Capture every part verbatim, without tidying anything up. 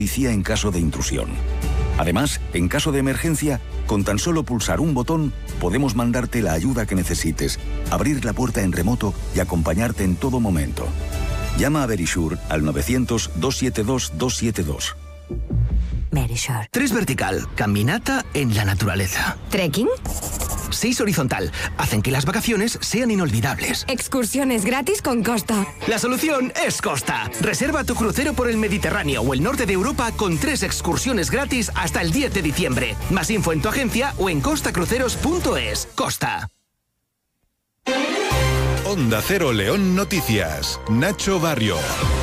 policía en caso de intrusión. Además, en caso de emergencia, con tan solo pulsar un botón, podemos mandarte la ayuda que necesites, abrir la puerta en remoto y acompañarte en todo momento. Llama a Verisure al novecientos, doscientos setenta y dos, doscientos setenta y dos. Verisure. Tres vertical, caminata en la naturaleza. ¿Trekking? Seis horizontal, hacen que las vacaciones sean inolvidables. Excursiones gratis con Costa. La solución es Costa. Reserva tu crucero por el Mediterráneo o el norte de Europa con tres excursiones gratis hasta el diez de diciembre. Más info en tu agencia o en costa cruceros punto es. Costa. Onda Cero León Noticias. Nacho Barrio.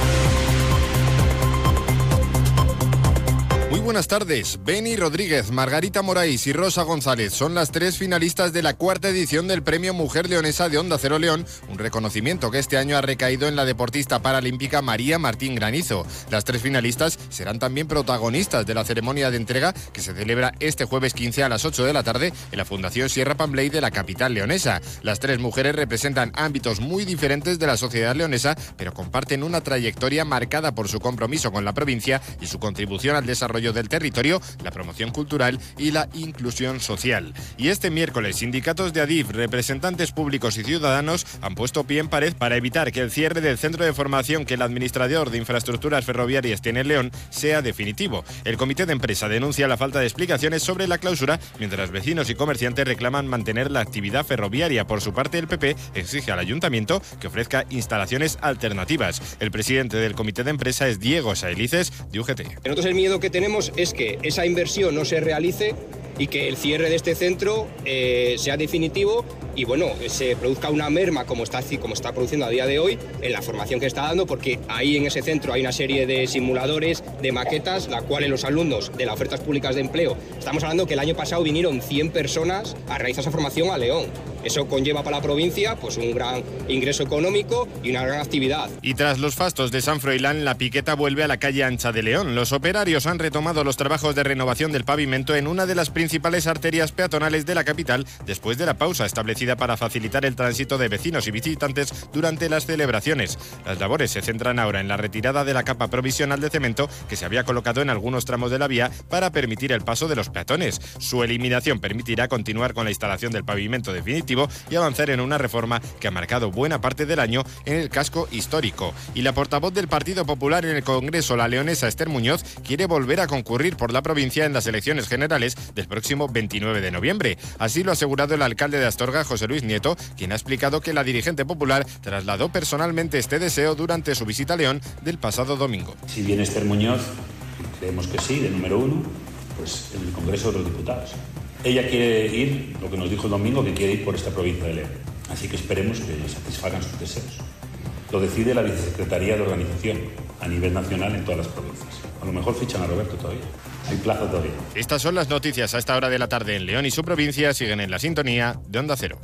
Muy buenas tardes. Beni Rodríguez, Margarita Moraís y Rosa González son las tres finalistas de la cuarta edición del Premio Mujer Leonesa de Onda Cero León, un reconocimiento que este año ha recaído en la deportista paralímpica María Martín Granizo. Las tres finalistas serán también protagonistas de la ceremonia de entrega que se celebra este jueves quince a las ocho de la tarde en la Fundación Sierra Pambley de la capital leonesa. Las tres mujeres representan ámbitos muy diferentes de la sociedad leonesa, pero comparten una trayectoria marcada por su compromiso con la provincia y su contribución al desarrollo del territorio, la promoción cultural y la inclusión social. Y este miércoles, sindicatos de Adif, representantes públicos y ciudadanos han puesto pie en pared para evitar que el cierre del centro de formación que el administrador de infraestructuras ferroviarias tiene en León sea definitivo. El comité de empresa denuncia la falta de explicaciones sobre la clausura, mientras vecinos y comerciantes reclaman mantener la actividad ferroviaria. Por su parte, el P P exige al ayuntamiento que ofrezca instalaciones alternativas. El presidente del comité de empresa es Diego Saelices, de U G T. Nosotros el miedo que tenemos es que esa inversión no se realice y que el cierre de este centro eh, sea definitivo y bueno, se produzca una merma como está, como está produciendo a día de hoy en la formación que está dando, porque ahí en ese centro hay una serie de simuladores, de maquetas, la cual los alumnos de las ofertas públicas de empleo, estamos hablando que el año pasado vinieron cien personas a realizar esa formación a León. Eso conlleva para la provincia pues un gran ingreso económico y una gran actividad. Y tras los fastos de San Froilán, la piqueta vuelve a la calle ancha de León. Los operarios han retomado los trabajos de renovación del pavimento en una de las principales arterias peatonales de la capital después de la pausa establecida para facilitar el tránsito de vecinos y visitantes durante las celebraciones. Las labores se centran ahora en la retirada de la capa provisional de cemento que se había colocado en algunos tramos de la vía para permitir el paso de los peatones. Su eliminación permitirá continuar con la instalación del pavimento definitivo y avanzar en una reforma que ha marcado buena parte del año en el casco histórico. Y la portavoz del Partido Popular en el Congreso, la leonesa Esther Muñoz, quiere volver a concurrir por la provincia en las elecciones generales del próximo veintinueve de noviembre. Así lo ha asegurado el alcalde de Astorga, José Luis Nieto, quien ha explicado que la dirigente popular trasladó personalmente este deseo durante su visita a León del pasado domingo. Si viene Esther Muñoz, creemos que sí, de número uno, pues en el Congreso de los Diputados. Ella quiere ir, lo que nos dijo el domingo, que quiere ir por esta provincia de León. Así que esperemos que le satisfagan sus deseos. Lo decide la Vicesecretaría de Organización a nivel nacional en todas las provincias. A lo mejor fichan a Roberto todavía. Hay plazo todavía. Estas son las noticias a esta hora de la tarde en León y su provincia. Siguen en la sintonía de Onda Cero.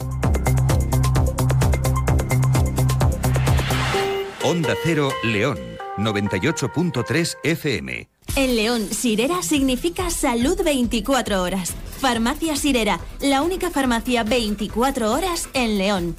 Onda Cero León, noventa y ocho punto tres F M. En León, Sirera significa salud veinticuatro horas. Farmacia Sirera, la única farmacia veinticuatro horas en León.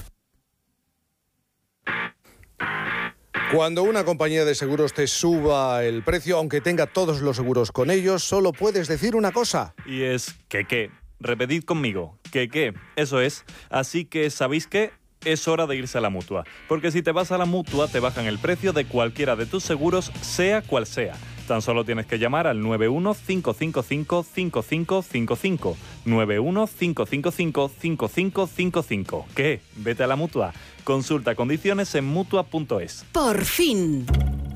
Cuando una compañía de seguros te suba el precio, aunque tenga todos los seguros con ellos, solo puedes decir una cosa. Y es que qué. Repetid conmigo, que qué. Eso es. Así que, ¿sabéis qué? Es hora de irse a la Mutua. Porque si te vas a la Mutua, te bajan el precio de cualquiera de tus seguros, sea cual sea. Tan solo tienes que llamar al nueve uno cinco cinco cinco cinco cinco cinco cinco. nueve uno cinco cinco cinco cinco cinco cinco cinco. ¿Qué? Vete a la Mutua. Consulta condiciones en mutua punto es. ¡Por fin!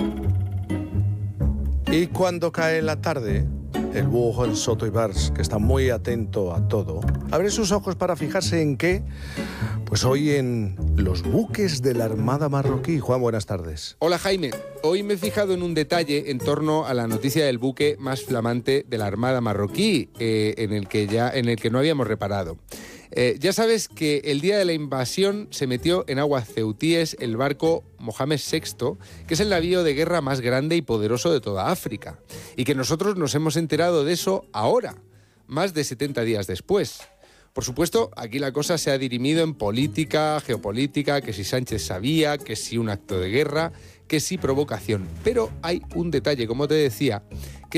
Y cuando cae la tarde, el búho Juan Soto Ibars, que está muy atento a todo, abre sus ojos para fijarse en qué. Pues hoy en los buques de la Armada marroquí. Juan, buenas tardes. Hola Jaime, hoy me he fijado en un detalle en torno a la noticia del buque más flamante de la Armada marroquí, eh, en el que ya, en el que no habíamos reparado. Eh, ya sabes que el día de la invasión se metió en aguas ceutíes el barco Mohamed sexto, que es el navío de guerra más grande y poderoso de toda África, y que nosotros nos hemos enterado de eso ahora, más de setenta días después. Por supuesto, aquí la cosa se ha dirimido en política, geopolítica, que si Sánchez sabía, que si un acto de guerra, que si provocación. Pero hay un detalle, como te decía, que